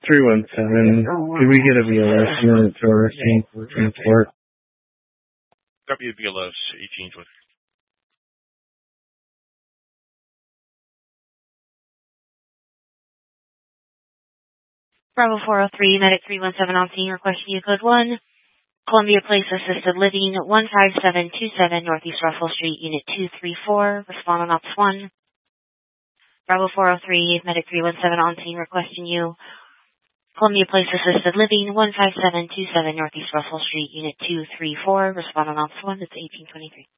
317. Did we get a VLS unit to our scene for transport? Copy of BLS 1820. Bravo 403, Medic 317 on scene, requesting you code 1. Columbia Place Assisted Living, 15727 Northeast Russell Street, Unit 234. Respond on Ops 1. Bravo 403, Medic 317 on scene, requesting you. Columbia Place Assisted Living, 15727 Northeast Russell Street, Unit 234. Respond on Ops 1. It's 1823.